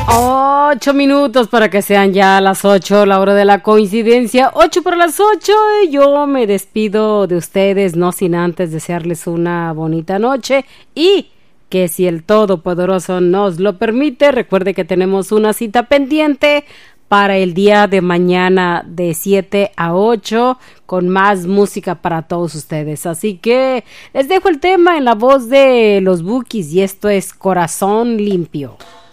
8 minutos para que sean ya las 8, la hora de la coincidencia. 8 para las 8. Y yo me despido de ustedes, no sin antes desearles una bonita noche. Y que si el Todopoderoso nos lo permite, recuerde que tenemos una cita pendiente para el día de mañana de 7 a 8 con más música para todos ustedes. Así que les dejo el tema en la voz de los Bukis y esto es Corazón Limpio.